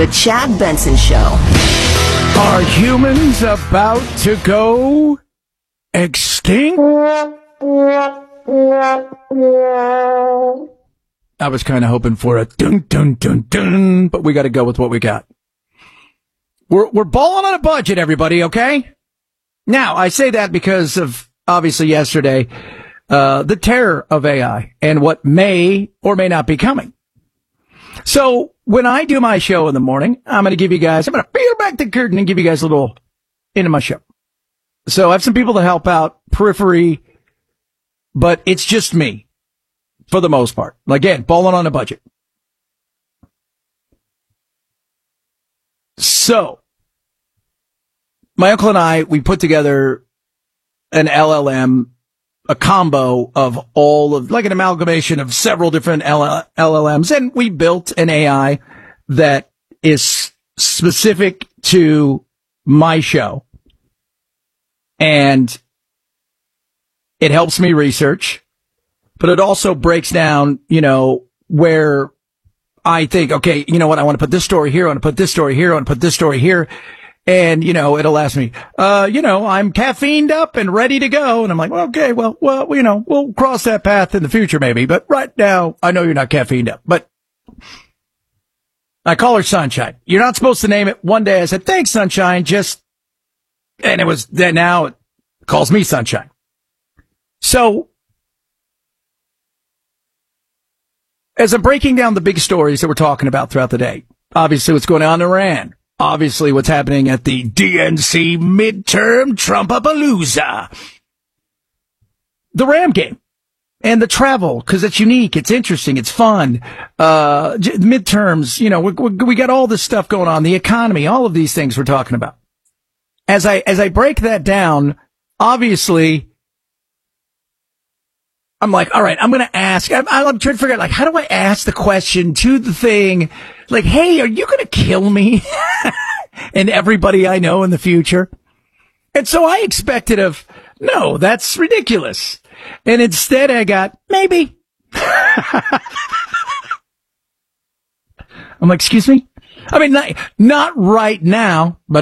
The Chad Benson Show. Are humans about to go extinct? I was kind of hoping for a dun dun dun dun, but we got to go with what we got. We're balling on a budget, everybody, okay? Now, I say that because of, obviously, yesterday, the terror of AI and what may or may not be coming. So, when I do my show in the morning, I'm going to peel back the curtain and give you guys a little into my show. So, I have some people to help out, periphery, but it's just me, for the most part. Again, balling on a budget. So, my uncle and I, we put together an LLM, a combo of all of, like an amalgamation of several different LLMs, and we built an AI that is specific to my show. And it helps me research, but it also breaks down, where I think, okay, you know what, I want to put this story here, I want to put this story here, I want to put this story here. And, it'll ask me, I'm caffeined up and ready to go. And I'm like, well, okay, well, we'll cross that path in the future maybe. But right now, I know you're not caffeined up. But I call her Sunshine. You're not supposed to name it. One day I said, thanks, Sunshine. And it was, then now it calls me Sunshine. So, as I'm breaking down the big stories that we're talking about throughout the day, obviously what's going on in Iran. Obviously, what's happening at the DNC midterm Trumpapalooza. The Ram game and the travel, because it's unique, it's interesting, it's fun. Midterms, we got all this stuff going on, the economy, all of these things we're talking about. As I break that down, obviously, I'm like, all right, I'm going to ask. I'm trying to figure out, how do I ask the question to the thing? Like, hey, are you going to kill me and everybody I know in the future? And so I expected no, that's ridiculous. And instead I got, maybe. I'm like, excuse me? I mean, not right now, but